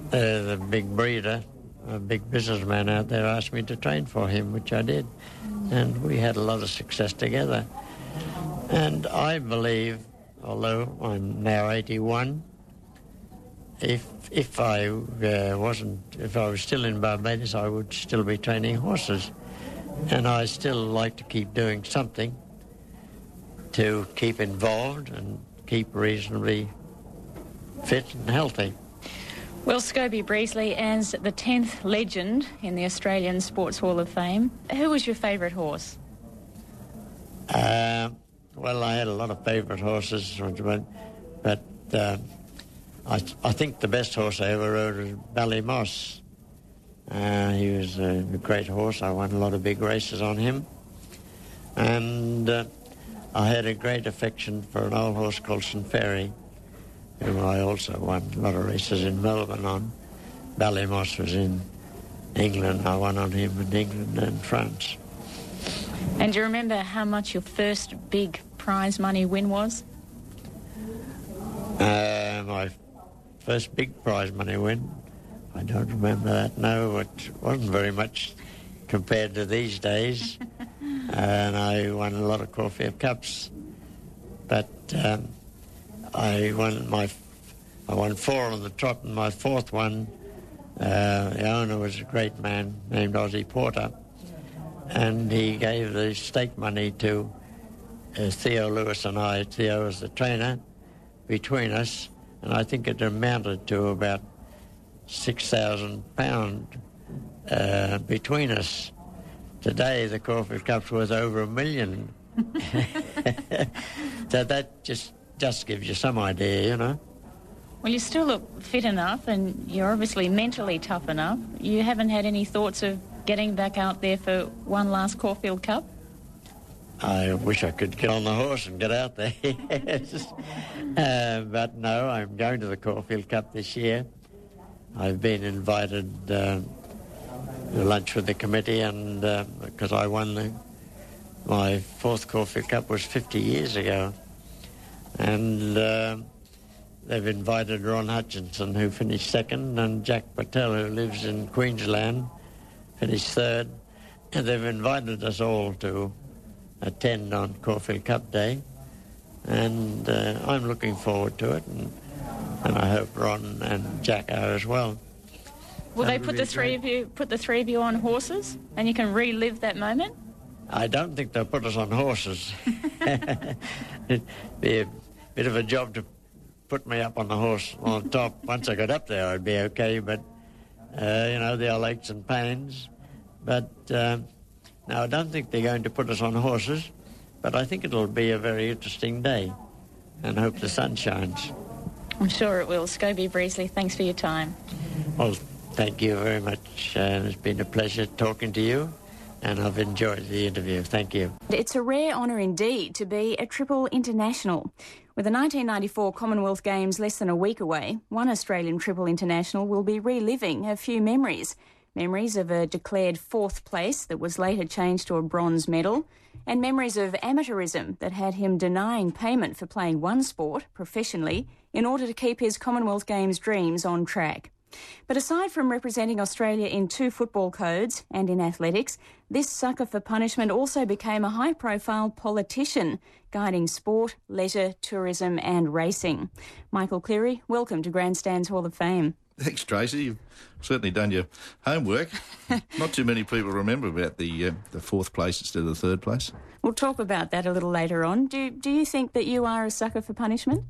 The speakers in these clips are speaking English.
the big breeder, a big businessman out there, asked me to train for him, which I did. And we had a lot of success together. And I believe, although I'm now 81, if I was still in Barbados, I would still be training horses. And I still like to keep doing something to keep involved and keep reasonably fit and healthy. Well, Scobie Breasley, as the 10th legend in the Australian Sports Hall of Fame, who was your favourite horse? Well, I had a lot of favourite horses, but I think the best horse I ever rode was Ballymoss. He was a great horse. I won a lot of big races on him. And I had a great affection for an old horse called St. Ferry, whom I also won a lot of races in Melbourne on. Ballymoss was in England. I won on him in England and France. And do you remember how much your first big prize money win was? My first big prize money win, I don't remember that, no. It wasn't very much compared to these days. And I won a lot of Caulfield Cups. But I won 4 on the trot, and my 4th one, the owner was a great man named Ozzie Porter, and he gave the stake money to Theo Lewis and I. Theo was the trainer between us, and I think it amounted to about £6,000 between us. Today, the Caulfield Cup's worth over $1 million. So that just gives you some idea, you know. Well, you still look fit enough, and you're obviously mentally tough enough. You haven't had any thoughts of getting back out there for one last Caulfield Cup? I wish I could get on the horse and get out there, yes. But no, I'm going to the Caulfield Cup this year. I've been invited to lunch with the committee, and because I won my 4th Caulfield Cup was 50 years ago. And they've invited Ron Hutchinson, who finished 2nd, and Jack Patel, who lives in Queensland, finished 3rd. And they've invited us all to attend on Caulfield Cup Day. And I'm looking forward to it, and I hope Ron and Jack are as well. Will they put the three of you on horses, and you can relive that moment? I don't think they'll put us on horses. It'd be a bit of a job to put me up on the horse on top. Once I got up there, I'd be okay, but, there are aches and pains. But, no, I don't think they're going to put us on horses, but I think it'll be a very interesting day, and hope the sun shines. I'm sure it will. Scobie Breasley, thanks for your time. Well, thank you very much. It's been a pleasure talking to you, and I've enjoyed the interview. Thank you. It's a rare honour indeed to be a triple international. With the 1994 Commonwealth Games less than a week away, one Australian triple international will be reliving a few memories. Memories of a declared 4th place that was later changed to a bronze medal, and memories of amateurism that had him denying payment for playing one sport professionally in order to keep his Commonwealth Games dreams on track. But aside from representing Australia in 2 football codes and in athletics, this sucker for punishment also became a high-profile politician, guiding sport, leisure, tourism and racing. Michael Cleary, welcome to Grandstands Hall of Fame. Thanks, Tracy. You've certainly done your homework. Not too many people remember about the 4th place instead of the 3rd place. We'll talk about that a little later on. Do you think that you are a sucker for punishment?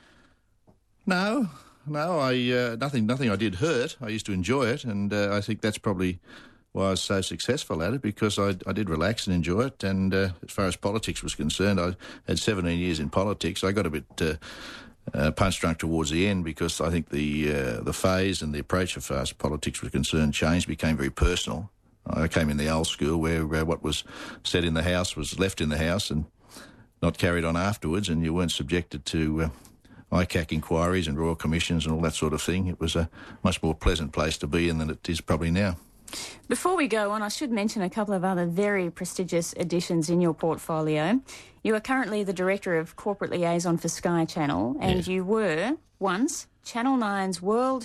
No, nothing I did hurt. I used to enjoy it, and I think that's probably why I was so successful at it, because I did relax and enjoy it. And as far as politics was concerned, I had 17 years in politics. I got a bit punch drunk towards the end, because I think the phase and the approach as far as politics was concerned changed, became very personal. I came in the old school where what was said in the House was left in the House and not carried on afterwards, and you weren't subjected to ICAC inquiries and royal commissions and all that sort of thing. It was a much more pleasant place to be in than it is probably now. Before we go on, I should mention a couple of other very prestigious additions in your portfolio. You are currently the Director of Corporate Liaison for Sky Channel, and You were once Channel 9's World